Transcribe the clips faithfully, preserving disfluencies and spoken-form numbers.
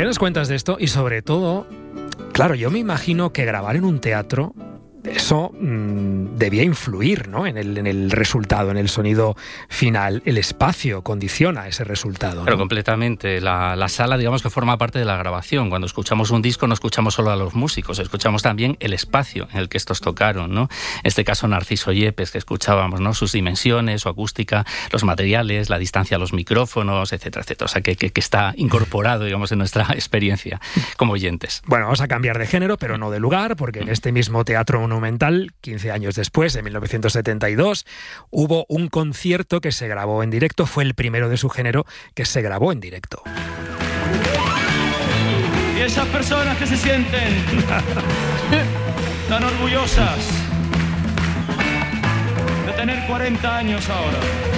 nos cuentas de esto? Y sobre todo, claro, yo me imagino que grabar en un teatro, eso mmm, debía influir, ¿no?, en el, en el resultado, en el sonido final. El espacio condiciona ese resultado, ¿no? Pero completamente. La, la sala, digamos que forma parte de la grabación. Cuando escuchamos un disco no escuchamos solo a los músicos, escuchamos también el espacio en el que estos tocaron, ¿no? En este caso Narciso Yepes, que escuchábamos, ¿no?, sus dimensiones, su acústica, los materiales, la distancia a los micrófonos, etcétera, etcétera. O sea, que, que, que está incorporado, digamos, en nuestra experiencia como oyentes. Bueno, vamos a cambiar de género, pero no de lugar, porque en este mismo Teatro Monumental, quince años después, en mil novecientos setenta y dos, hubo un concierto que se grabó en directo. Fue el primero de su género que se grabó en directo. Y esas personas que se sienten tan orgullosas de tener cuarenta años ahora,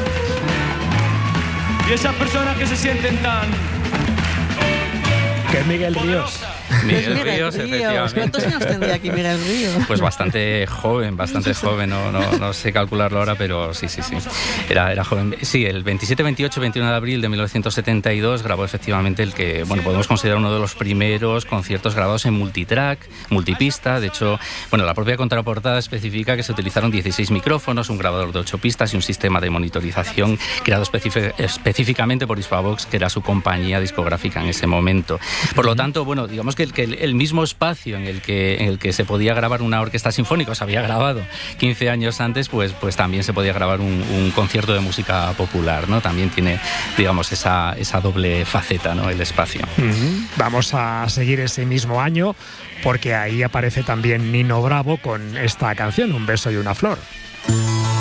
y esas personas que se sienten tan... Que es Miguel Ríos. Miguel Miguel Ríos, Ríos, efectivamente. ¿cuántos años tendría aquí Miguel Ríos? Pues bastante joven, bastante joven, no, no, no sé calcularlo ahora, pero sí, sí, sí. Era, era joven. Sí, el veintisiete, veintiocho, veintiuno de abril de mil novecientos setenta y dos grabó efectivamente el que, bueno, podemos considerar uno de los primeros conciertos grabados en multitrack, multipista. De hecho, bueno, la propia contraportada especifica que se utilizaron dieciséis micrófonos, un grabador de ocho pistas y un sistema de monitorización creado específic- específicamente por Hispavox, que era su compañía discográfica en ese momento. Por lo tanto, bueno, digamos que el, que el mismo espacio en el que, en el que se podía grabar una orquesta sinfónica, o se había grabado quince años antes, pues, pues también se podía grabar un, un concierto de música popular, ¿no? También tiene, digamos, esa, esa doble faceta, ¿no?, el espacio. Uh-huh. Vamos a seguir ese mismo año, porque ahí aparece también Nino Bravo con esta canción, Un beso y una flor.